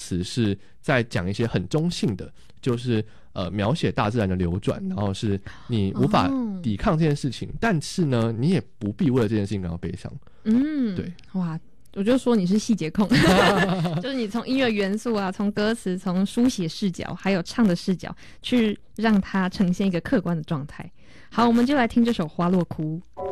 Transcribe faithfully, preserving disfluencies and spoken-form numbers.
词是在讲一些很中性的，就是呃描写大自然的流转，然后是你无法抵抗这件事情，哦、但是呢，你也不必为了这件事情感到悲伤。 嗯， 对， 哇。我就说你是细节控就是你从音乐元素啊，从歌词，从书写视角还有唱的视角去让它呈现一个客观的状态。好，我们就来听这首《花落哭》。